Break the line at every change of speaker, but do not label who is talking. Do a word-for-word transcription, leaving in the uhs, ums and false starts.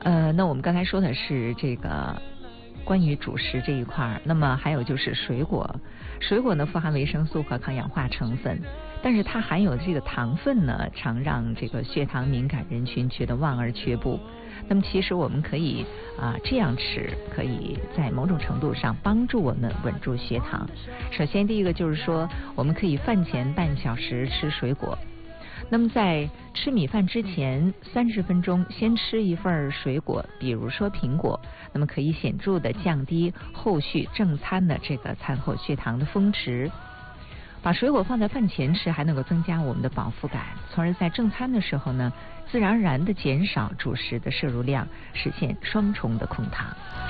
呃，那我们刚才说的是这个关于主食这一块儿，那么还有就是水果，水果呢富含维生素和抗氧化成分，但是它含有的这个糖分呢，常让这个血糖敏感人群觉得望而却步。那么其实我们可以啊、呃、这样吃，可以在某种程度上帮助我们稳住血糖。首先第一个就是说，我们可以饭前半小时吃水果。那么在吃米饭之前三十分钟，先吃一份水果，比如说苹果，那么可以显著的降低后续正餐的这个餐后血糖的峰值。把水果放在饭前吃，还能够增加我们的饱腹感，从而在正餐的时候呢，自然而然的减少主食的摄入量，实现双重的控糖。